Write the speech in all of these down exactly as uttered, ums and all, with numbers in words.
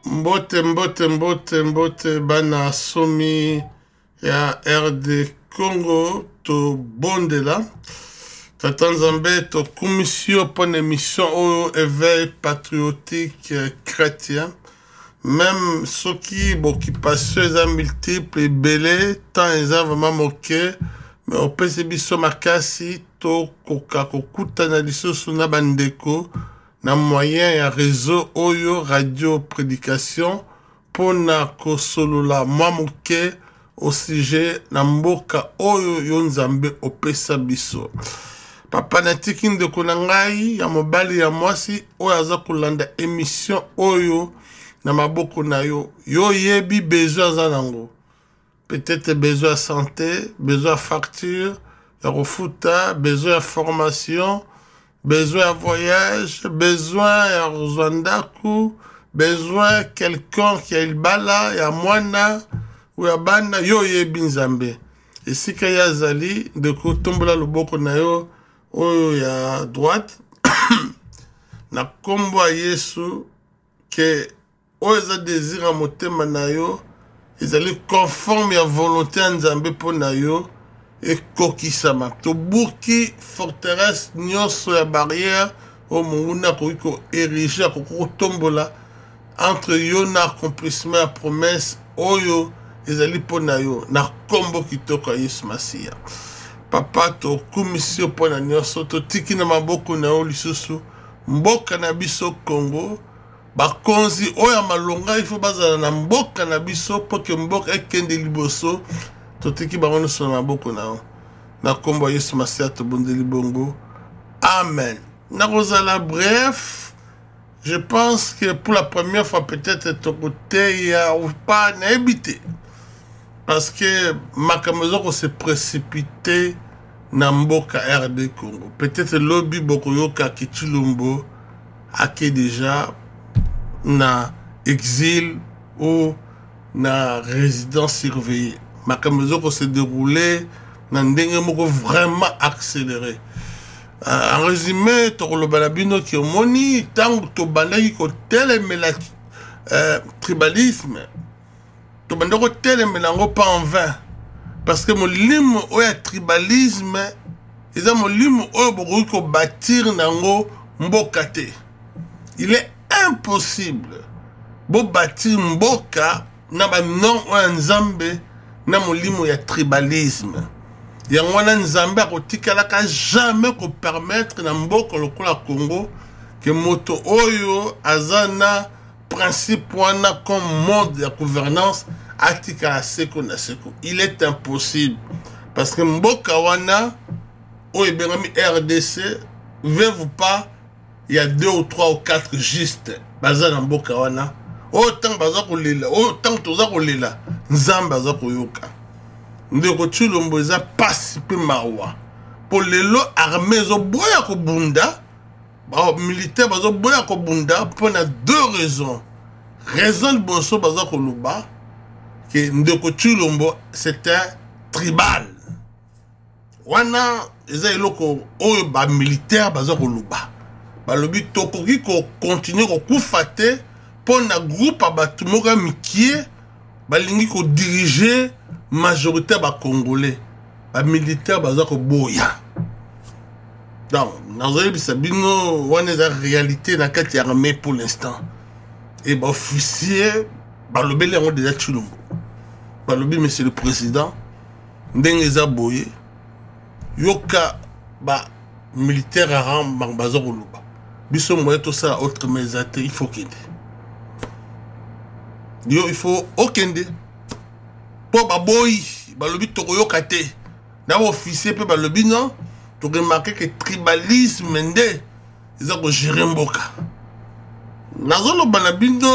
Mbote mbote mbote mbote bana somi ya R D Congo to bondela Tata Nzambe to commission pour une émission au éveil patriotique chrétien même ceux qui bon qui passent les multiples belé tant ils ont vraiment moqué mais au P C B so makasi to koka kokuta na lisoso na bandeko na moyen ya réseau oyo radio prédication pona kosolola mwa moke au sujet na mboka oyo yo Nzambe opesa biso papa natiki ndeko na ngai ya mobali ya mwasi oyo aza kolanda émission oyo na maboko na yo yo yebi besoin aza nango peut-être besoin de santé besoin de facture ya kofuta besoin de formation besoin de voyage, besoin ya Rwandako, besoin quelqu'un qui a il bala, ya mwana, ou ya bana, yo yebi Nzambe. Et si ka ya zali, de ko tombola loboko na yo, oyo ya droite, na kombo a Yesu, ke oyo za désir a motema na yo, ezali conforme ya volonté ya Nzambe po na yo, et kokisama to buki forteresse nyonso ya barrière o munguna ko ko ériger ko tombola entre yo na accomplissement ya promesse oyo ezali pona yo na kombo kitoko ya Yesu Masia papa to commission pona nyonso to tiki na maboko na yo lisusu mboka na biso Congo bakonzi oyo malonga il faut bazala na mboka na biso po ke mboka ekende liboso totiki bango so na maboko na na kombo Yesu Masia to bondeli bongo amen na rozala bref je pense que pour la première fois peut-être ton côté ya ou pas na habité parce que makamezo ko se précipité na mboka R D Congo peut-être lobby boko yoka kichilumbo ake déjà na exil ou na résidence surveillée makamezo ko se déroulé na ndenge moko vraiment accéléré euh, en résumé to lo balabino ki omoni tango to bandaki ko telemela euh, tribalisme to bandako telemela ngo pas en vain parce que molimo oya tribalisme eza molimo oyo boko ko bâtir nango mboka te il est impossible bo bâtir mboka na ba non oya Nzambe na molimo ya tribalisme ya ngwana Nzambe akotikalaka jamais ko permettre na mboka lokola Congo que moto oyo azana principe wana comme mode de gouvernance atika seko na seko il est impossible parce que mboka wana oyo bengami R D C veut pas il y a deux ou trois ou quatre juste bazana mboka wana autant baza kolela autant toza kolela Nzambe aza koyoka ndeko Tshilombo eza pasi pe mawa po lelo armée zo boya ko bunda ba militaire bazo boya ko bunda pour na deux raisons raison boso baza ko luba que ndeko Tshilombo c'était tribal wana eza eloko oyo ba militaire baza ko luba ba lobi tokoki ko continuer ko kufate pour na groupe abatu moka mikie balingi ko diriger majorité ba congolais ba militaire baza ko boya donc nazali bisabino wana za réalité na kati ya armée pour l'instant et ba officier ba lobeli ngo déjà Tshilombo ba lobi monsieur le président ndenge za boye yoka ba militaire rang baza ko luba biso moye to ça autre mais il faut qu'il Yo, il faut okende pour baboy balobi tokoyoka te na officier pe balobi non to remarquer que tribalisme nde eza ko gérer mboka nazolo banabindo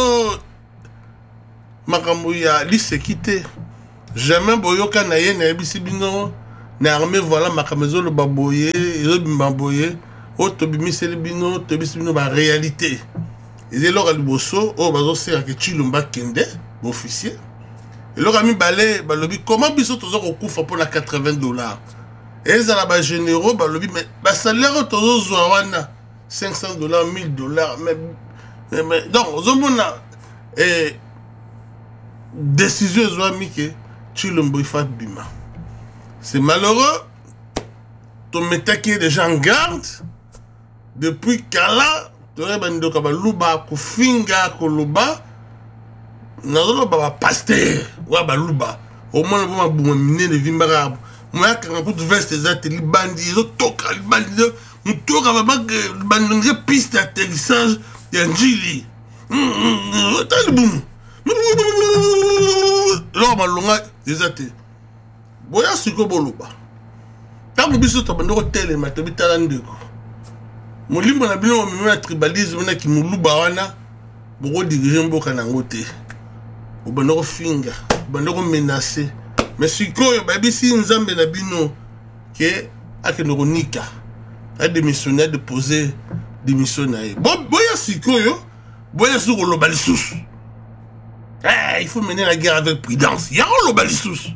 makambo ya lisekite jamais boyoka na ye na bisi bino na armée voilà makamezo lo baboye ezo bimbaboye o to bimiseli bino to bisi bino ba réalité et là le bosso oh bazo sera que Tshilombo kende officier et là mi balé balobi comment biso tozo ko kufa pour la quatre-vingts dollars et ça la ba généraux balobi mais ba salaire tozo zwa wana cinq cents dollars mille dollars mais mais donc ozomona et décision ezwami ke Tshilombo ifa bima. C'est malheureux. Ton métaki est déjà en garde. Depuis Kala, tu aurais bando kabaluba kufinga koloba. Nazolo baba pasteur wa baluba. Au moins on va bouminer de vimbara. Moi quand on veste des ateliers bandits, ils toka les bandits, on toka baba bandit piste d'atterrissage d'Anjili. T'as le boum. Là on longa des ateliers. Boya siko boluba. Tant biso to bando tele matobi talandeko. Molimbo na bino mimi tribalisme na ki muluba wana boko diriger mboka nango te. Obando finga, obando menacer. Mais sikoyo babisi nzambe na bino ke akeno nika. A démissionné de poser démission na ye. Bo boya sikoyo, boya sur lo balisous. Eh, il faut mener la guerre avec prudence. Ya lo balisous.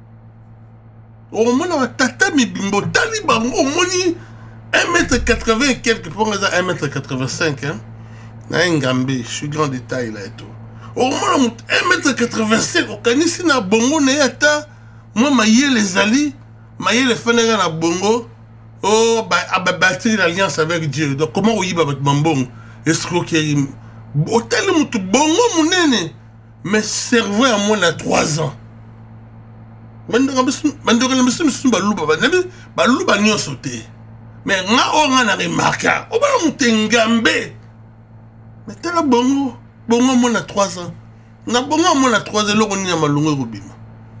Au moins on tata mi bimbo taliban au moni un mètre quatre-vingts et quelques pour un mètre quatre-vingt-cinq hein. Na Ngambe, je suis grand détail là et tout. Au moins un mètre quatre-vingt-cinq au kanisi na bongo na yata moi maye les ali, maye les fenêtres na bongo. Oh bah a bâti l'alliance avec Dieu. Donc comment on y va avec Mambong? Escroquerie. Hôtel mutu bongo munene. Mais cerveau à moi na trois ans. Mandora bisu mandora bisu bisu baluba banabi baluba nyonso te. Mais nga o nga na remarka. O ba mutengambe. Mais tela bongo, bongo mo na trois ans. Na bongo mo na trois ans lo koni na malungo robima.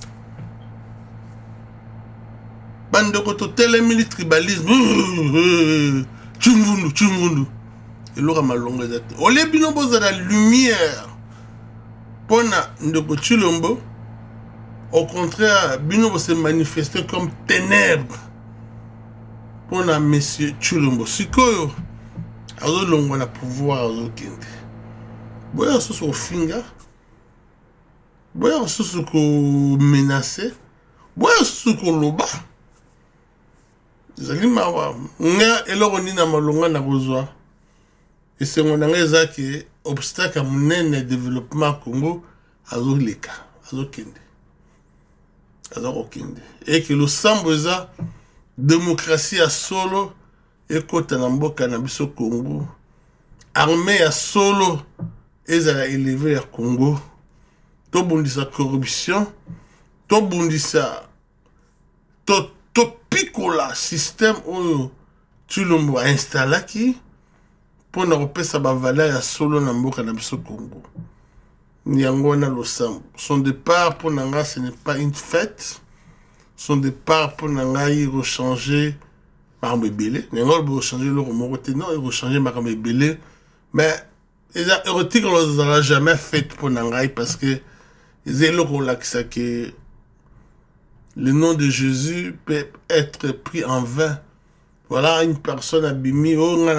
Bando ko to tele militaire tribalisme. Chungundu chungundu. Et lo ka malungo zate. O le bino boza la lumière. Pona ndoko Tshilombo. Au contraire, Bino va se manifester comme ténèbres pour la monsieur Tshilombo. Sikoyo, azo longo na pouvoir azo kende. Boya so so finga. Boya so so ko menacer. Boya so ko loba. Zali mawa. Nga eloko ni na malonga na kozwa. Et c'est mon angeza qui obstacle à mon développement Congo azo leka, azo kende. Et que le samboza démocratie à solo et côté namboka na biso Congo armée à solo et ça a élevé à Congo to bundisa corruption to bundisa to to picola système où Tshilombo a installé qui pour ne repasser sa valeur à solo namboka na biso Congo. Nyangona Losam. Son départ pour Nanga, ce n'est pas une fête. Son départ pour Nanga, il va changer Marambe Belé. Nanga, il va changer le Romoroté. Non, il va changer Marambe Belé. Mais, les érotiques, on ne l'a jamais fait pour Nanga parce que ils ont le que le nom de Jésus peut être pris en vain. Voilà une personne abîmée,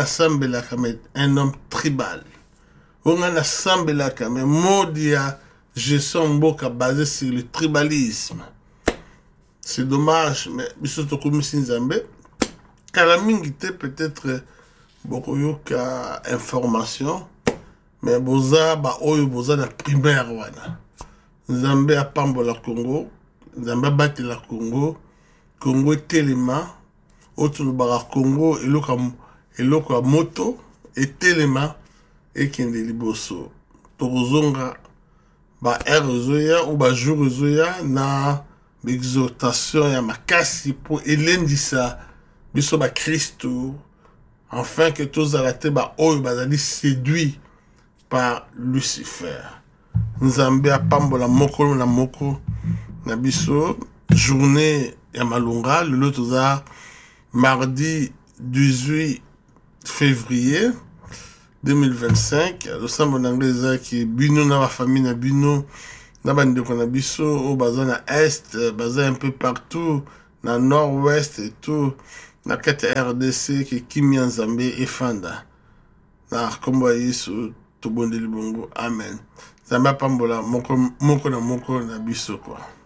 un homme tribal. On a assemblé là quand même modia gestion mboka basé sur le tribalisme. C'est dommage mais biso to komisi nzambe kala mingi te peut-être beaucoup yoka information mais boza ba oyo boza na primaire wana. Nzambe a pambola Congo, nzambe bati la Congo, Congo telema autour bara Congo eloka eloka moto et telema et qui est liboso tozonga ba erozoya ou ba jourzoya na l'exhortation ya makasi pour elendisa biso ba Christo afin que tous à la te ba oyo bazali séduit par Lucifer. Nzambe a pambola moko na moko na biso journée ya malunga le lotoza mardi dix-huit février deux mille vingt-cinq, le sambo d'anglais qui bino na ma famille na bino na bande ko na biso au baza na est, baza un peu partout na nord-ouest et tout na kati R D C qui Kimi Nzambe et Fanda na kombo yesu to bondeli bongo amen. Zamba pambola moko moko na moko na biso quoi.